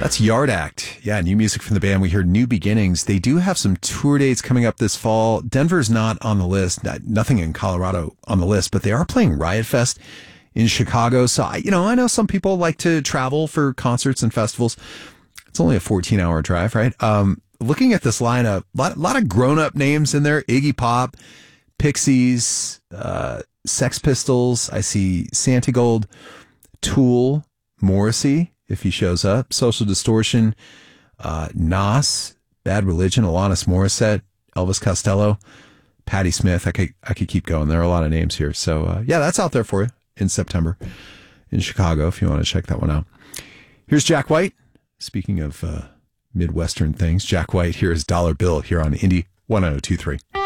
That's Yard Act. Yeah, new music from the band. We heard New Beginnings. They do have some tour dates coming up this fall. Denver's not on the list. Nothing in Colorado on the list, but they are playing Riot Fest in Chicago. So, I know some people like to travel for concerts and festivals. It's only a 14-hour drive, right? Looking at this lineup, a lot of grown-up names in there. Iggy Pop, Pixies, Sex Pistols. I see Santigold, Tool, Morrissey, if he shows up, Social Distortion, Nas, Bad Religion, Alanis Morissette, Elvis Costello, Patti Smith. I could keep going. There are a lot of names here. So, that's out there for you in September in Chicago if you want to check that one out. Here's Jack White. Speaking of Midwestern things, Jack White, here is Dollar Bill here on Indie 1023.